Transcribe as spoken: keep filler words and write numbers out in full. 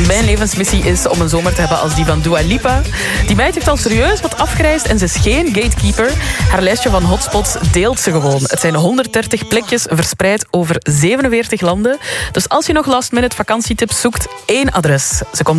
Mijn levensmissie is om een zomer te hebben als die van Dua Lipa. Die meid heeft al serieus wat afgereisd en ze is geen gatekeeper. Haar lijstje van hotspots deelt ze gewoon. Het zijn honderddertig plekjes verspreid over zevenenveertig landen. Dus als je nog last minute vakantietips zoekt, één adres. Ze komt